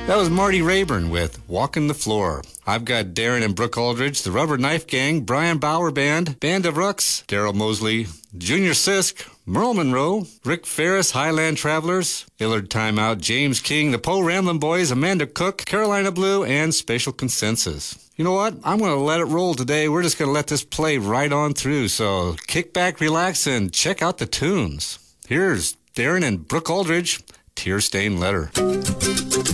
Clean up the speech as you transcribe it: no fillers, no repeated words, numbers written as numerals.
That was Marty Rayburn with Walkin' the Floor. I've got Darren and Brooke Aldridge, the Rubber Knife Gang, Brian Bauer Band, Band of Rucks, Daryl Mosley, Junior Sisk, Merle Monroe, Rick Ferris, Highland Travelers, Illard Timeout, James King, the Poe Ramblin' Boys, Amanda Cook, Carolina Blue, and Spatial Consensus. You know what? I'm going to let it roll today. We're just going to let this play right on through. So kick back, relax, and check out the tunes. Here's Darren and Brooke Aldridge, Tear Stained Letter.